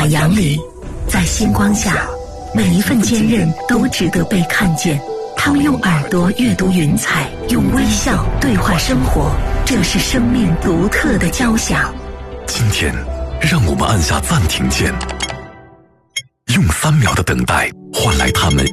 暖阳里，在星光下，每一份坚韧都值得被看见。他们用耳朵阅读云彩，用微笑对话生活，这是生命独特的交响。 今天，让我们按下暂停键，用3秒的等待换来他们